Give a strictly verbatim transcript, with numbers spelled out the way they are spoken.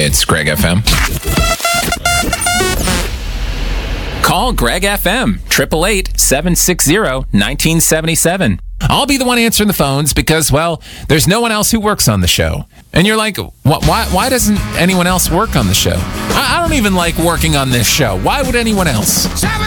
It's Greg F M. Call Greg F M, eight eight eight, seven six zero, one nine seven seven. I'll be the one answering the phones because, well, there's no one else who works on the show. And you're like, why, why doesn't anyone else work on the show? I, I don't even like working on this show. Why would anyone else?